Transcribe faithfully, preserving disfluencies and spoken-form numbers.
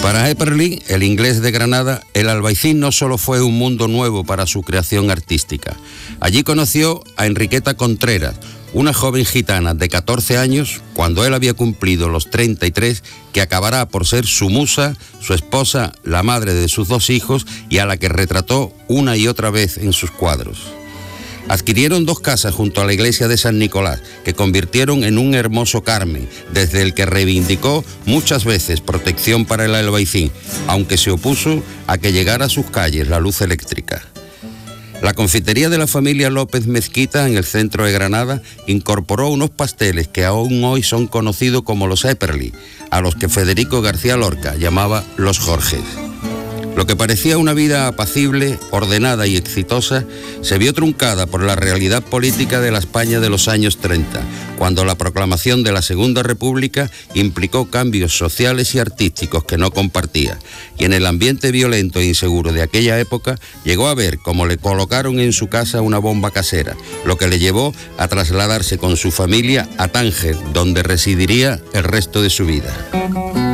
Para Epperly, el inglés de Granada, el Albaicín no solo fue un mundo nuevo para su creación artística. Allí conoció a Enriqueta Contreras, una joven gitana de catorce años, cuando él había cumplido los treinta y tres, que acabará por ser su musa, su esposa, la madre de sus dos hijos y a la que retrató una y otra vez en sus cuadros. Adquirieron dos casas junto a la iglesia de San Nicolás, que convirtieron en un hermoso Carmen, desde el que reivindicó muchas veces protección para el Albaicín, aunque se opuso a que llegara a sus calles la luz eléctrica. La confitería de la familia López Mezquita, en el centro de Granada, incorporó unos pasteles que aún hoy son conocidos como los Epperly, a los que Federico García Lorca llamaba los Jorges. Lo que parecía una vida apacible, ordenada y exitosa, se vio truncada por la realidad política de la España de los años treinta, cuando la proclamación de la Segunda República implicó cambios sociales y artísticos que no compartía, y en el ambiente violento e inseguro de aquella época llegó a ver cómo le colocaron en su casa una bomba casera, lo que le llevó a trasladarse con su familia a Tánger, donde residiría el resto de su vida.